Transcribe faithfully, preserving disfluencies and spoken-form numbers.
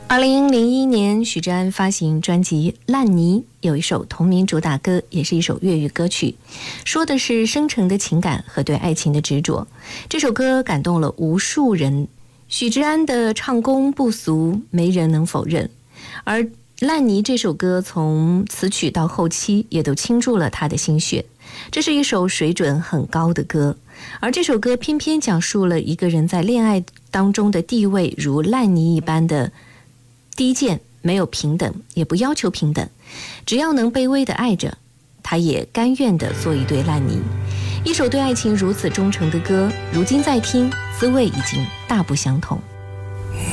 二零零一年，许志安发行专辑《烂泥》，有一首同名主打歌，也是一首粤语歌曲，说的是深沉的情感和对爱情的执着。这首歌感动了无数人，许志安的唱功不俗，没人能否认。而《烂泥》这首歌从词曲到后期也都倾注了他的心血，这是一首水准很高的歌。而这首歌偏偏讲述了一个人在恋爱当中的地位如烂泥一般的低贱，没有平等，也不要求平等，只要能卑微的爱着，他也甘愿地做一堆烂泥。一首对爱情如此忠诚的歌，如今再听，滋味已经大不相同。